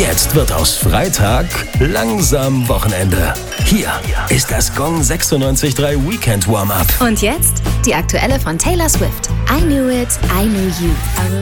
Jetzt wird aus Freitag langsam Wochenende. Hier ist das Gong 96.3 Weekend Warm-Up. Und jetzt die aktuelle von Taylor Swift. I knew it, I knew you.